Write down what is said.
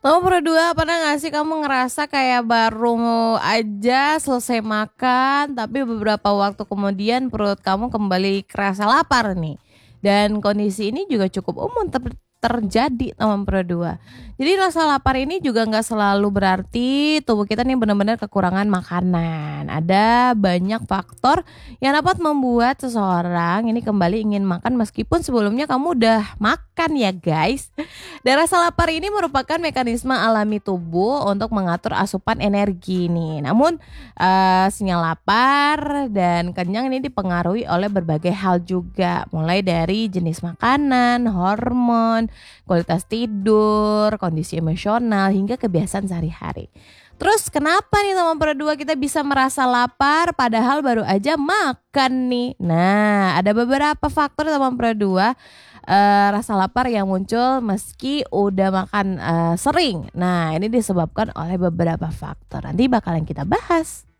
Nomor 2, pernah nggak sih kamu ngerasa kayak baru aja selesai makan, tapi beberapa waktu kemudian perut kamu kembali kerasa lapar nih. Dan kondisi ini juga cukup umum terjadi nomor 2. Jadi rasa lapar ini juga nggak selalu berarti tubuh kita nih benar-benar kekurangan makanan. Ada banyak faktor yang dapat membuat seseorang ini kembali ingin makan meskipun sebelumnya kamu udah makan ya guys. Dan rasa lapar ini merupakan mekanisme alami tubuh untuk mengatur asupan energi nih. Namun sinyal lapar dan kenyang ini dipengaruhi oleh berbagai hal juga, mulai dari jenis makanan, hormon, kualitas tidur, kondisi emosional, hingga kebiasaan sehari-hari. Terus kenapa nih nomor 2 kita bisa merasa lapar padahal baru aja makan nih? Nah, ada beberapa faktor nomor 2 rasa lapar yang muncul meski udah makan sering. Nah, ini disebabkan oleh beberapa faktor. Nanti bakalan kita bahas.